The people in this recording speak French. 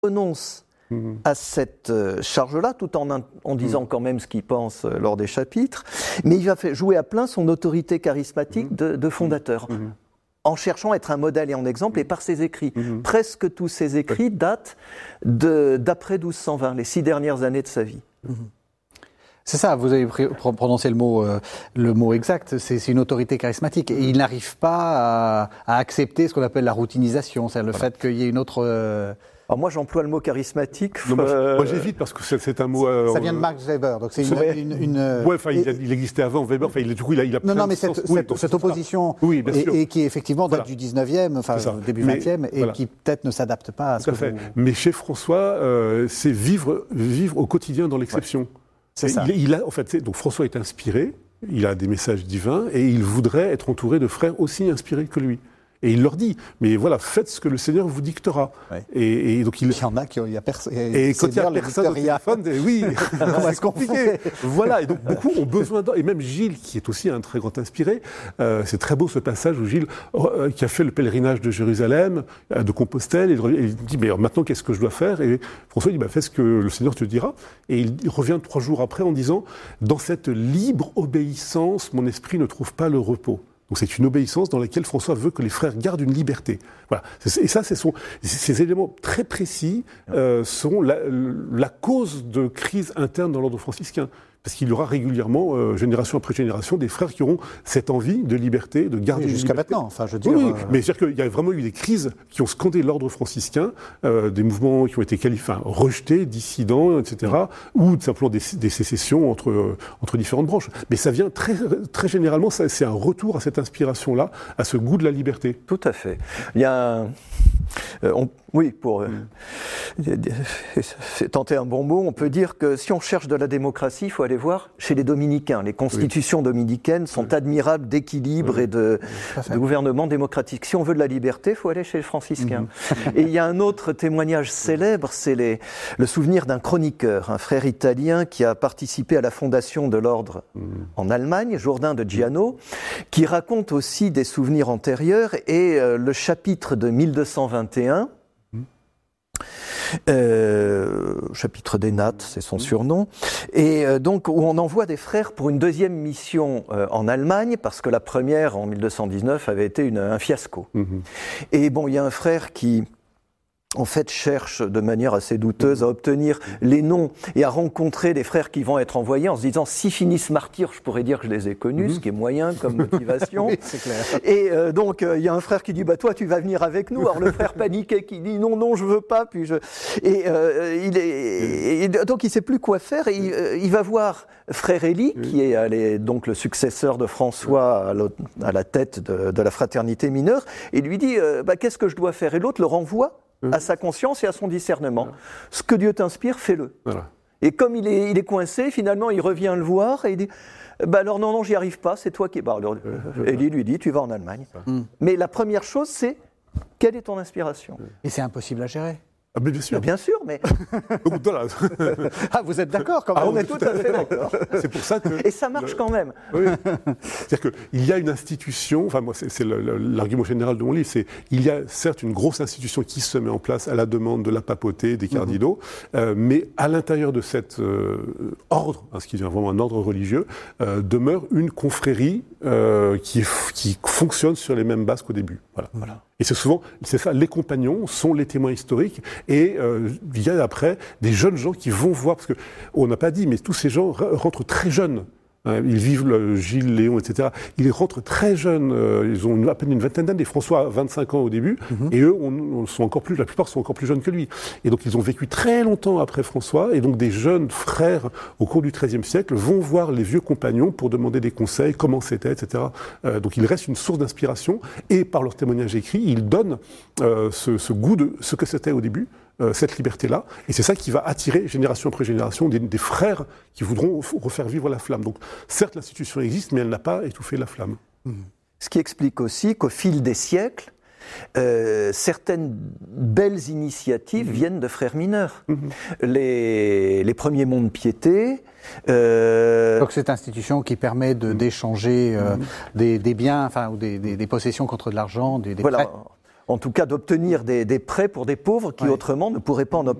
renonce à cette charge-là, tout en disant quand même ce qu'il pense lors des chapitres, mais il va jouer à plein son autorité charismatique de fondateur, en cherchant à être un modèle et un exemple, et par ses écrits. Presque tous ses écrits datent d'après 1220, les 6 dernières années de sa vie. C'est ça, vous avez prononcé le mot exact, c'est une autorité charismatique. Et il n'arrive pas à accepter ce qu'on appelle la routinisation, c'est-à-dire le fait qu'il y ait une autre... Alors moi j'emploie le mot charismatique. Non, moi j'évite parce que c'est un mot... ça vient de Max Weber, donc c'est une... Ouais, enfin il existait avant Weber, enfin du coup il a Non, mais cette opposition, oui, et qui effectivement date du 19e, enfin début 20e, et qui peut-être ne s'adapte pas à ce que vous... Mais chez François, c'est vivre au quotidien dans l'exception. C'est ça. Donc François est inspiré, il a des messages divins, et il voudrait être entouré de frères aussi inspirés que lui. Et il leur dit, mais voilà, faites ce que le Seigneur vous dictera. Ouais. Et donc il y en a qui il y a personne. Et quand il n'y a personne au téléphone, oui, c'est compliqué. Voilà, et donc beaucoup ont besoin et même Gilles, qui est aussi un très grand inspiré, c'est très beau ce passage où Gilles, qui a fait le pèlerinage de Jérusalem, de Compostelle, et il dit, mais maintenant qu'est-ce que je dois faire? Et François dit, fais ce que le Seigneur te dira. Et il revient 3 jours après en disant, dans cette libre obéissance, mon esprit ne trouve pas le repos. Donc c'est une obéissance dans laquelle François veut que les frères gardent une liberté. Voilà. Et ça, ces éléments très précis seront la cause de crise interne dans l'ordre franciscain. Parce qu'il y aura régulièrement, génération après génération, des frères qui auront cette envie de liberté, de garder une jusqu'à liberté. maintenant, enfin je veux dire... Oui, mais c'est-à-dire qu'il y a vraiment eu des crises qui ont scandé l'ordre franciscain, des mouvements qui ont été rejetés, dissidents, etc., ou simplement des sécessions entre différentes branches. Mais ça vient très, très généralement, c'est un retour à cette inspiration-là, à ce goût de la liberté. Tout à fait. Il y a pour tenter un bon mot, on peut dire que si on cherche de la démocratie, il faut aller voir chez les dominicains. Les constitutions dominicaines sont admirables d'équilibre et de gouvernement démocratique. Si on veut de la liberté, il faut aller chez les franciscains. Et il y a un autre témoignage célèbre, c'est le souvenir d'un chroniqueur, un frère italien qui a participé à la fondation de l'ordre en Allemagne, Jourdain de Giano, qui raconte aussi des souvenirs antérieurs, et le chapitre de 1221, chapitre des Nattes, c'est son surnom, et donc où on envoie des frères pour une deuxième mission en Allemagne, parce que la première, en 1219, avait été un fiasco. Et bon, il y a un frère qui, en fait, cherche de manière assez douteuse à obtenir les noms et à rencontrer des frères qui vont être envoyés en se disant, s'ils finissent martyrs, je pourrais dire que je les ai connus, ce qui est moyen comme motivation. Oui, c'est clair. Et donc, il y a un frère qui dit, toi, tu vas venir avec nous. Alors, le frère paniqué qui dit, non, je veux pas. Donc, il sait plus quoi faire. Et il va voir frère Élie, qui est donc le successeur de François à la tête de la fraternité mineure, et lui dit, qu'est-ce que je dois faire? Et l'autre le renvoie à sa conscience et à son discernement. Ce que Dieu t'inspire, fais-le. Voilà. Et comme il est coincé, finalement, il revient le voir et il dit, alors non, j'y arrive pas, c'est toi qui... Élie lui dit, tu vas en Allemagne. Mais la première chose, c'est, quelle est ton inspiration? Et c'est impossible à gérer. Ah, mais bien sûr. Bien sûr, mais... vous êtes d'accord quand même? On est tout à fait d'accord. C'est pour ça que... Et ça marche quand même. Oui. C'est-à-dire qu'il y a une institution, moi c'est l'argument général de mon livre, il y a certes une grosse institution qui se met en place à la demande de la papauté, des cardinaux, mais à l'intérieur de cet ordre, ce qui est vraiment un ordre religieux, demeure une confrérie qui fonctionne sur les mêmes bases qu'au début. Voilà. Et c'est ça, les compagnons sont les témoins historiques, et il y a après des jeunes gens qui vont voir, parce qu'on n'a pas dit, mais tous ces gens rentrent très jeunes. Ils vivent Gilles, Léon, etc. Ils rentrent très jeunes, ils ont à peine une vingtaine d'années. François a 25 ans au début, et eux, la plupart sont encore plus jeunes que lui. Et donc ils ont vécu très longtemps après François, et donc des jeunes frères au cours du XIIIe siècle vont voir les vieux compagnons pour demander des conseils, comment c'était, etc. Donc il reste une source d'inspiration, et par leur témoignage écrit, ils donnent ce goût de ce que c'était au début, cette liberté-là, et c'est ça qui va attirer génération après génération des frères qui voudront refaire vivre la flamme. Donc certes l'institution existe, mais elle n'a pas étouffé la flamme. Ce qui explique aussi qu'au fil des siècles, certaines belles initiatives viennent de frères mineurs. Les premiers monts de piété... Donc cette institution qui permet d'échanger des biens, ou des possessions contre de l'argent, des prêts. en tout cas d'obtenir des prêts pour des pauvres qui autrement ne pourraient pas en obtenir.